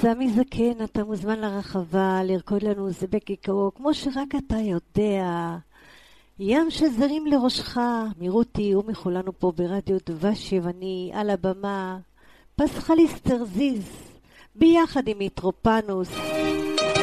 סמי זקן, אתה מוזמן לרחבה לרקוד לנו זבקי קרו, כמו שרק אתה יודע. ים של זרים לראשך, מרותי ומכולנו פה ברדיו דבשי, ואני על הבמה, פסחליסטר זיז, ביחד עם מיטרופנוס.